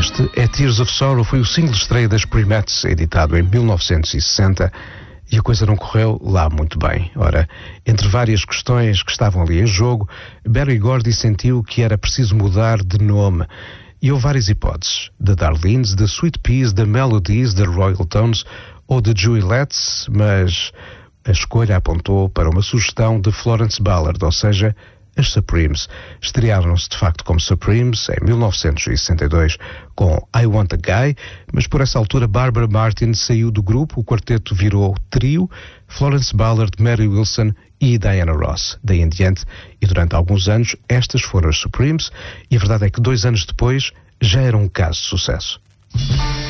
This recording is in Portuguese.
Este é Tears of Sorrow, foi o single de estreia das Primettes, editado em 1960, e a coisa não correu lá muito bem. Ora, entre várias questões que estavam ali em jogo, Berry Gordy sentiu que era preciso mudar de nome, e houve várias hipóteses, da Darlene's, da Sweet Peas, da Melodies, da Royal Tones ou da Juillettes, mas a escolha apontou para uma sugestão de Florence Ballard, ou seja, as Supremes. Estrearam-se de facto como Supremes em 1962 com I Want a Guy, mas por essa altura Barbara Martin saiu do grupo, o quarteto virou trio, Florence Ballard, Mary Wilson e Diana Ross. Daí em diante, e durante alguns anos, estas foram as Supremes, e a verdade é que 2 anos depois já eram um caso de sucesso.